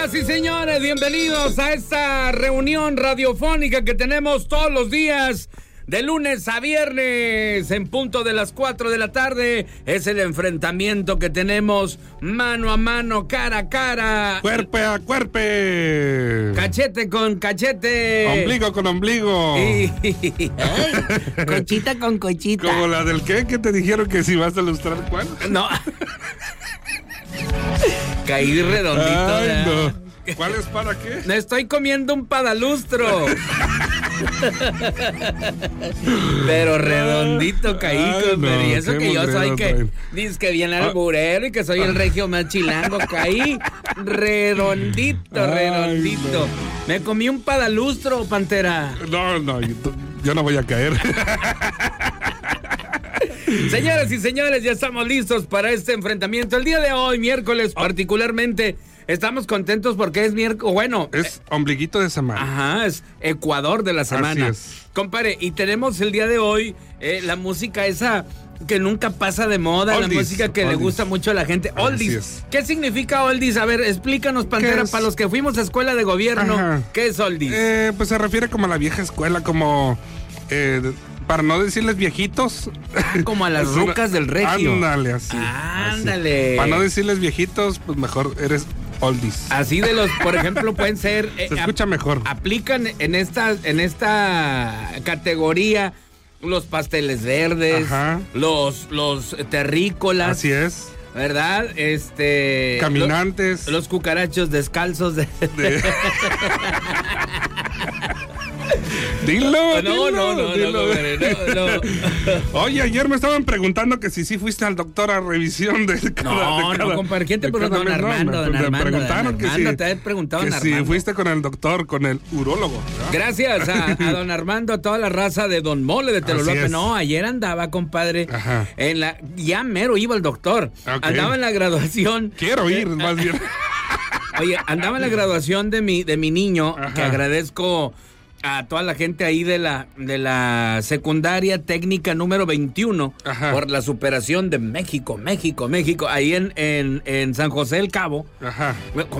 Señoras y señores, bienvenidos a esta reunión radiofónica que tenemos todos los días, de lunes a viernes, en punto de las 4 de la tarde. Es el enfrentamiento que tenemos mano a mano, cara a cara. Cuerpo a cuerpo. Cachete con cachete. Ombligo con ombligo. Ay, cochita con cochita. Como la del que te dijeron que si vas a ilustrar cuál. No. Caí redondito. Ay, ¿verdad? no. ¿Cuál es para qué? Me estoy comiendo un padalustro. Pero redondito caí, compadre. Y eso que yo soy que dices que viene alburero y que soy el regio más chilango. Caí redondito. No. Me comí un padalustro, Pantera. No, yo no voy a caer. Señoras y señores, ya estamos listos para este enfrentamiento. El día de hoy, miércoles, particularmente, estamos contentos porque es miércoles. Bueno, es ombliguito de semana. Ajá, es Ecuador de la semana. Así es. Compadre, y tenemos el día de hoy la música esa que nunca pasa de moda, oldies, la música que le gusta mucho a la gente. Oldies. ¿Qué significa oldies? A ver, explícanos, Pantera, para los que fuimos a escuela de gobierno. Ajá. ¿Qué es oldies? Pues se refiere como a la vieja escuela, como... para no decirles viejitos. Como a las rucas del regio. Ándale, así. Ándale. Así. Para no decirles viejitos, pues mejor eres oldies. Así de los, por ejemplo, pueden ser... Se escucha mejor. Aplican en esta categoría los pasteles verdes, ajá, los terrícolas. Así es. ¿Verdad? Caminantes. Los cucarachos descalzos de... Dilo. No. Oye, ayer me estaban preguntando que si sí fuiste al doctor a revisión de cada... No, compadre, ¿quién te preguntó? Don Armando. Me preguntaron que si... Te he preguntado que si fuiste con el doctor, con el urólogo, ¿verdad? Gracias a don Armando, a toda la raza de Don Mole de Teloloape. No, ayer andaba, compadre, ajá, ya mero iba el doctor. Okay. Andaba en la graduación. Quiero ir, más bien. Oye, andaba en la graduación de mi niño, ajá, que agradezco a toda la gente ahí de la secundaria técnica número 21, ajá, por la superación de México, ahí en San José del Cabo. Ajá.